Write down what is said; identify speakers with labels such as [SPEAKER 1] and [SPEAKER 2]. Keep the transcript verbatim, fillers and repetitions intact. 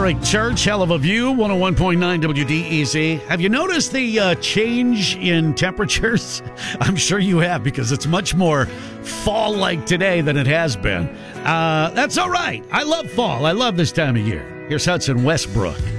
[SPEAKER 1] Eric Church, hell of a view, one oh one point nine W D E Z. Have you noticed the uh, change in temperatures? I'm sure you have, because it's much more fall-like today than it has been. Uh, that's all right. I love fall. I love this time of year. Here's Hudson Westbrook.